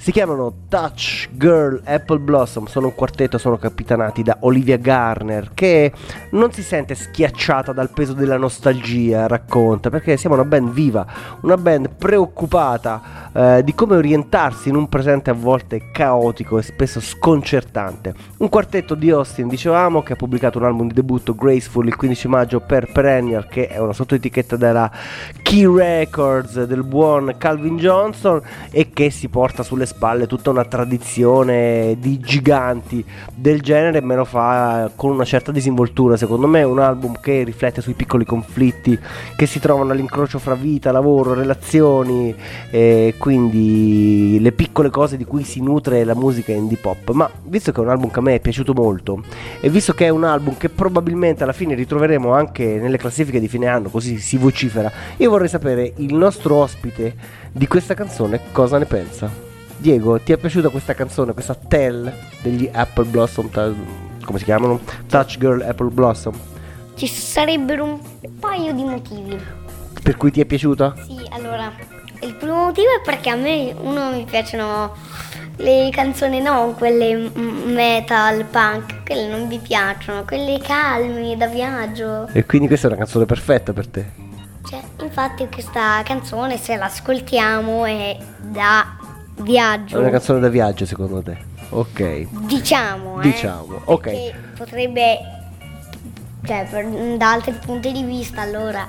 Si chiamano Touch Girl Apple Blossom, sono un quartetto, sono capitanati da Olivia Garner, che non si sente schiacciata dal peso della nostalgia, racconta, perché siamo una band viva, una band preoccupata di come orientarsi in un presente a volte caotico e spesso sconcertante. Un quartetto di Austin, dicevamo, che ha pubblicato un album di debutto, Graceful, il 15 maggio per Perennial, che è una sottoetichetta della Key Records del buon Calvin Johnson, e che si porta sulle spalle tutta una tradizione di giganti del genere, me lo fa con una certa disinvoltura. Secondo me è un album che riflette sui piccoli conflitti che si trovano all'incrocio fra vita, lavoro, relazioni, e quindi le piccole cose di cui si nutre la musica indie pop. Ma visto che è un album che a me è piaciuto molto, e visto che è un album che probabilmente alla fine ritroveremo anche nelle classifiche di fine anno, così si vocifera, io vorrei sapere il nostro ospite di questa canzone cosa ne pensa. Diego, ti è piaciuta questa canzone, questa Tell degli Apple Blossom, come si chiamano? Touch Girl Apple Blossom? Ci sarebbero un paio di motivi Per cui ti è piaciuta? Sì, allora, il primo motivo è perché a me mi piacciono le canzoni, non quelle metal, punk, quelle non mi piacciono, quelle calme, da viaggio. E quindi questa è una canzone perfetta per te? Cioè, infatti questa canzone, se l'ascoltiamo, è da viaggio. È una canzone da viaggio secondo te? Ok. Diciamo, ok. Perché potrebbe, cioè, da altri punti di vista, allora...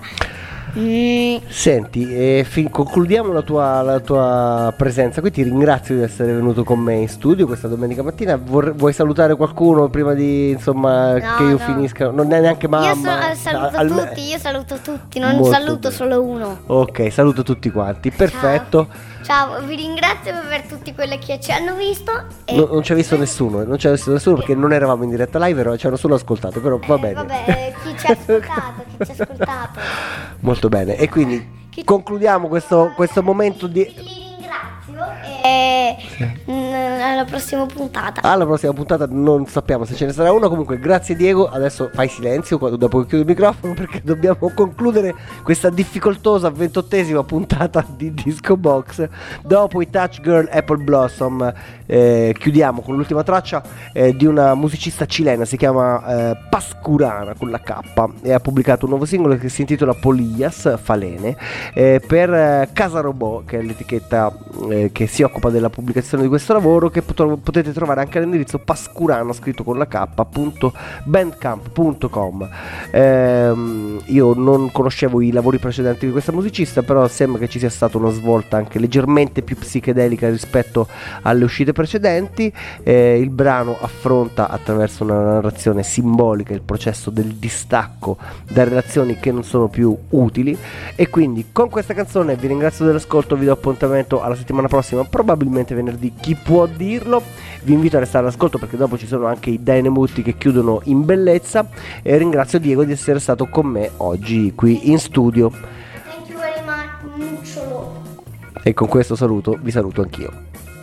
Senti, concludiamo la tua presenza qui. Ti ringrazio di essere venuto con me in studio questa domenica mattina. Vuoi salutare qualcuno prima di, insomma, no, che io no. finisca? Non è neanche mamma. Io saluto tutti, non Molto saluto bene. Solo uno. Ok, saluto tutti quanti. Perfetto. Ciao, vi ringrazio per tutti quelli che ci hanno visto. Non ci ha visto nessuno, perché non eravamo in diretta live, però ci hanno solo ascoltato, però va bene. Vabbè, chi ci ha ascoltato. Molto bene, e quindi concludiamo questo momento di... Li ringrazio e alla prossima puntata. Alla prossima puntata non sappiamo se ce ne sarà una. Comunque grazie Diego, adesso fai silenzio dopo che chiudo il microfono, perché dobbiamo concludere questa difficoltosa 28esima puntata di Disco Box. Dopo i Touch Girl Apple Blossom chiudiamo con l'ultima traccia di una musicista cilena, si chiama Pascurana con la K, e ha pubblicato un nuovo singolo che si intitola Polillas Falene per Casa Robot, che è l'etichetta che si occupa della pubblicazione di questo lavoro, che potete trovare anche all'indirizzo pascurana scritto con la k.bandcamp.com. Io non conoscevo i lavori precedenti di questa musicista, però sembra che ci sia stata una svolta anche leggermente più psichedelica rispetto alle uscite precedenti. Il brano affronta attraverso una narrazione simbolica il processo del distacco da relazioni che non sono più utili, e quindi con questa canzone vi ringrazio dell'ascolto, vi do appuntamento alla settimana prossima, probabilmente venerdì, chi può dirlo. Vi invito a restare all'ascolto perché dopo ci sono anche i Dynamutti che chiudono in bellezza, e ringrazio Diego di essere stato con me oggi qui in studio. Thank you very much. E con questo saluto vi saluto anch'io.